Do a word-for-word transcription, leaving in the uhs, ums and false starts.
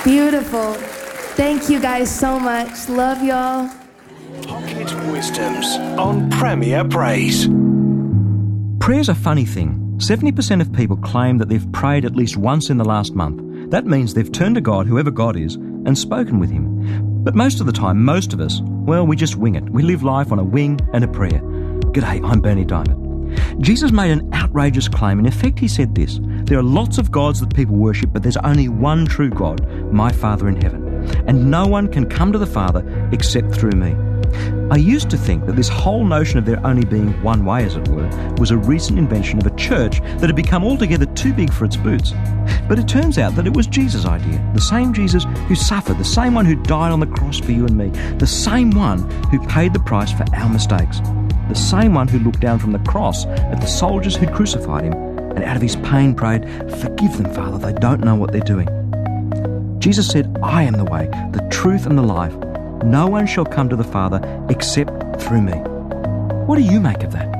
Beautiful. Thank you guys so much. Love y'all. Pocket Wisdoms on Premier Praise. Prayer's a funny thing. seventy percent of people claim that they've prayed at least once in the last month. That means they've turned to God, whoever God is, and spoken with Him. But most of the time, most of us, well, we just wing it. We live life on a wing and a prayer. G'day, I'm Bernie Diamond. Jesus made an outrageous claim. In effect, He said this: there are lots of gods that people worship, but there's only one true God, my Father in heaven. And no one can come to the Father except through me. I used to think that this whole notion of there only being one way, as it were, was a recent invention of a church that had become altogether too big for its boots. But it turns out that it was Jesus' idea, the same Jesus who suffered, the same one who died on the cross for you and me, the same one who paid the price for our mistakes, the same one who looked down from the cross at the soldiers who'd crucified Him and out of His pain prayed, "Forgive them, Father, they don't know what they're doing." Jesus said, "I am the way, the truth and the life. No one shall come to the Father except through me." What do you make of that?